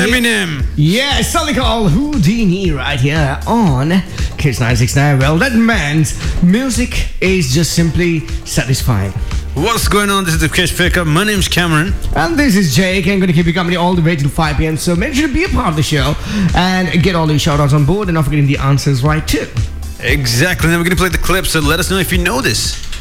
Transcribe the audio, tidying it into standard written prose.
Eminem. Yeah, it's something called Houdini right here on Kiss 969. Well, that man's music is just simply satisfying. What's going on? This is the Kiss Pickup. My name's Cameron. And this is Jake. I'm going to keep you company all the way till 5 p.m. So make sure to be a part of the show and get all these shout outs on board and not forgetting the answers right too. Exactly. Then we're going to play the clip, so let us know if you know this.